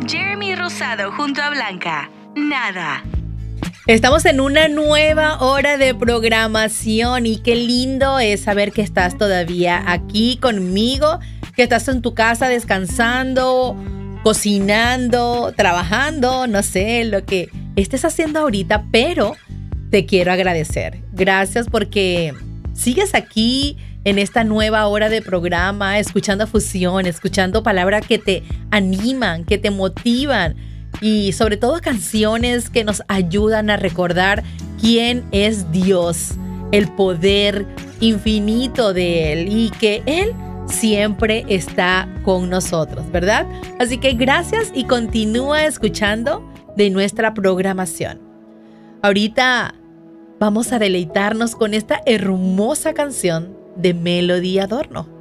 Jeremy Rosado junto a Blanca. Nada. Estamos en una nueva hora de programación y qué lindo es saber que estás todavía aquí conmigo, que estás en tu casa descansando, cocinando, trabajando, no sé, lo que estés haciendo ahorita, pero te quiero agradecer. Gracias porque sigues aquí en esta nueva hora de programa, escuchando Fusión, escuchando palabras que te animan, que te motivan y sobre todo canciones que nos ayudan a recordar quién es Dios, el poder infinito de Él y que Él siempre está con nosotros, ¿verdad? Así que gracias y continúa escuchando de nuestra programación. Ahorita vamos a deleitarnos con esta hermosa canción de Melody Adorno.